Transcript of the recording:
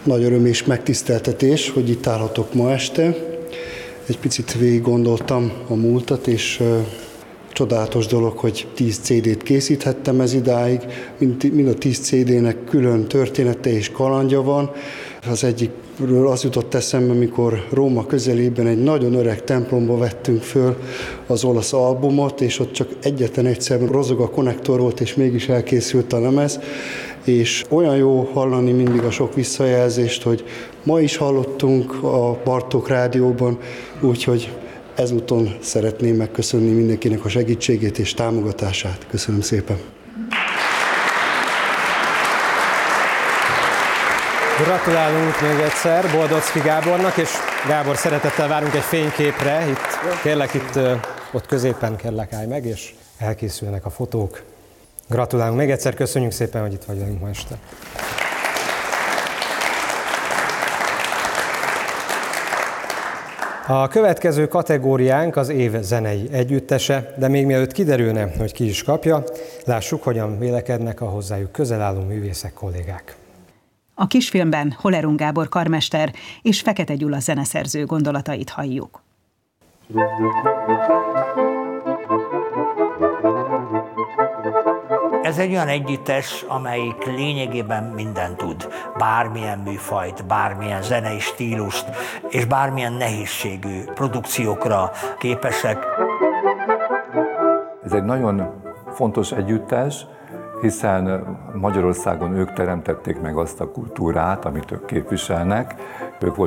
Nagy öröm és megtiszteltetés, hogy itt állhatok ma este. Egy picit végig gondoltam a múltat, és csodálatos dolog, hogy 10 CD-t készíthettem ez idáig. Mind a 10 CD-nek külön története és kalandja van. Az egyikről az jutott eszembe, amikor Róma közelében egy nagyon öreg templomba vettünk föl az olasz albumot, és ott csak egyetlen egyszer rozog a konnektor volt, és mégis elkészült a lemez. És olyan jó hallani mindig a sok visszajelzést, hogy ma is hallottunk a Bartók Rádióban, úgyhogy ezúton szeretném megköszönni mindenkinek a segítségét és támogatását. Köszönöm szépen! Gratulálunk még egyszer Boldocki Gábornak, és Gábor, szeretettel várunk egy fényképre. Kérlek, ott középen kérlek, állj meg, és elkészülnek a fotók. Gratulálunk még egyszer, köszönjük szépen, hogy itt vagy velünk ma este. A következő kategóriánk az év zenei együttese, de még mielőtt kiderülne, hogy ki is kapja, lássuk, hogyan vélekednek a hozzájuk közel álló művészek kollégák. A kisfilmben Holerun Gábor karmester és Fekete Gyula zeneszerző gondolatait halljuk. Ez egy olyan együttes, amelyik lényegében mindent tud. Bármilyen műfajt, bármilyen zenei stílust, és bármilyen nehézségű produkciókra képesek. Ez egy nagyon fontos együttes, hiszen Magyarországon ők teremtették meg azt a kultúrát, amit ők képviselnek. Ők